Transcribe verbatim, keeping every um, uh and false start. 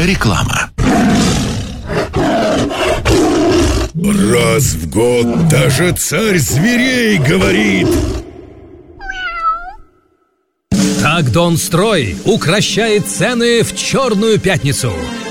Реклама. Раз в год даже царь зверей говорит. Так Донстрой укрощает цены в Черную пятницу.